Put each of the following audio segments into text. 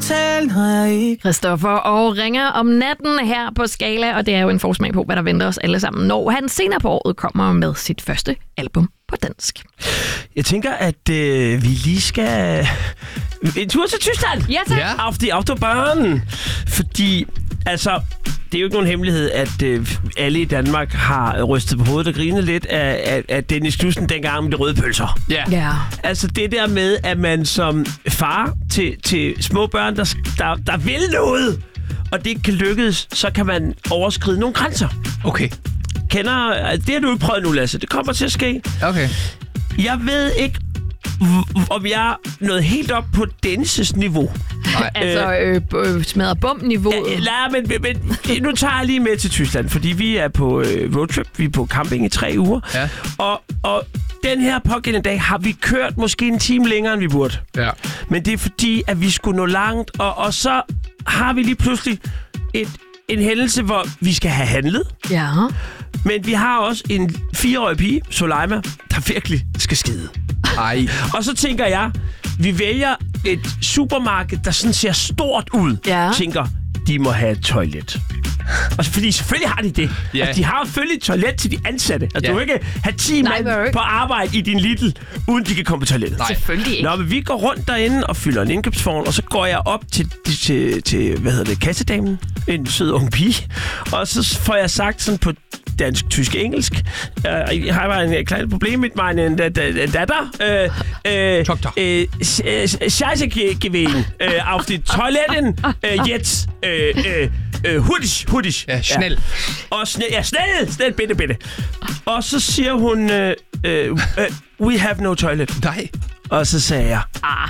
tale, når jeg ikke... Christoffer og ringer om natten her på Skala, og det er jo en forsmag på, hvad der venter os alle sammen, når han senere på året kommer med sit første album på dansk. Jeg tænker, at vi lige skal en tur til Tyskland. Ja, tak. Ja. Auf die Autobahn. Fordi, altså, det er jo ikke nogen hemmelighed, at alle i Danmark har rystet på hovedet og grinet lidt af Dennis Knudsen dengang med de røde pølser. Ja. Altså det der med, at man som far til små børn, der vil noget, og det ikke kan lykkes, så kan man overskride nogle grænser. Okay. Det har du ikke prøvet nu, Lasse. Det kommer til at ske. Okay. Jeg ved ikke, om jeg er nået helt op på Dennis' niveau. Nej. Altså smadret bum-niveau. Men nu tager jeg lige med til Tyskland, fordi vi er på roadtrip. Vi er på camping i 3 uger. Ja. Og den her pågældende dag har vi kørt måske en time længere, end vi burde. Ja. Men det er fordi, at vi skulle nå langt, og så har vi lige pludselig en hændelse, hvor vi skal have handlet. Ja. Men vi har også en 4-årig pige, Soleima, der virkelig skal skide. Ej. Og så tænker jeg, vi vælger et supermarked, der sådan ser stort ud. Ja. Tænker, de må have et toilet. Og fordi selvfølgelig har de det. Ja. Altså, de har selvfølgelig et toilet til de ansatte. Altså, du kan ikke have 10 mand på arbejde i din Lidl, uden de kan komme på toilettet. Nej. Selvfølgelig ikke. Nå, men vi går rundt derinde og fylder en indkøbsvogn, og så går jeg op til kassedamen, en sød ung pige, og så får jeg sagt sådan på dansk, tysk, engelsk. Jeg har bare en klein problem med min datter. Doktor. Scheiße gewesen. Auf die Toiletten. Jetzt. Hurtig. Ja, snel. Og snel, bitte. Og så siger hun, we have no toilet. Nej. Og så sagde jeg,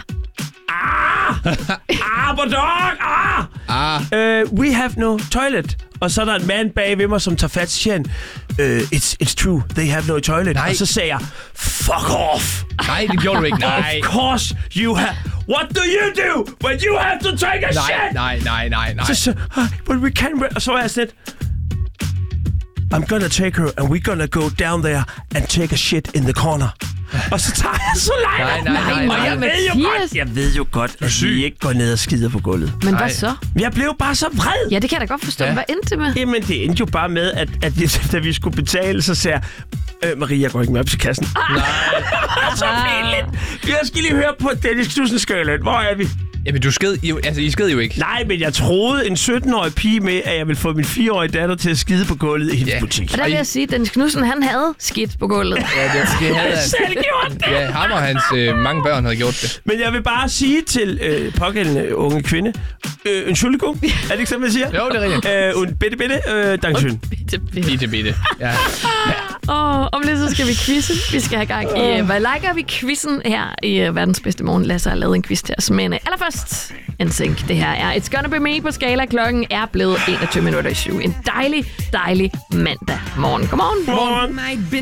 we have no toilet. Og så er der en mand bag ved mig, som tager fat, siger han, it's true, they have no toilet. Nej. Og så sagde jeg, fuck off. Nej, det gjorde du ikke. Nej. Of course you have. What do you do when you have to take a shit? Nej. Så, but we can. Og så var jeg sådan lidt, I'm gonna take her, and we're gonna go down there and take a shit in the corner. Og så tager jeg så langt. Nej. Og jeg ved jo godt, at vi ikke går ned og skider på gulvet. Men hvad så? Jeg blev bare så vred. Ja, det kan jeg da godt forstå. Ja. Hvad endte det med? Jamen, det endte jo bare med, at da vi skulle betale, så sagde jeg, Marie, jeg går ikke med op til kassen. Nej. Så pinligt. Jeg skal lige høre på Dennis Knudsen-skalaen. Hvor er vi? Jamen, I sked jo ikke. Nej, men jeg troede en 17-årig pige med, at jeg ville få min 4-årige datter til at skide på gulvet i hendes butik. Og der vil jeg sige, at Dennis Knudsen, han havde skidt på gulvet. Ja, det havde Selv gjort det! Ja, ham og hans mange børn havde gjort det. Men jeg vil bare sige til pågældende unge kvinde, Entschuldigung, er det ikke sådan, man siger? Jo, det er rigtigt. Und bitte, Dankeschön. Bitte. Ja. Om lidt så skal vi quizze. Vi skal have gang i Hvad liker vi quizzen her i Verdens Bedste Morgen. Lasse har lavet en quiz til os. Men allerførst, NSYNC. Det her er It's Gonna Be Me på Skala. Klokken er blevet 21:07. En dejlig mandag morgen. Godmorgen. Morgen.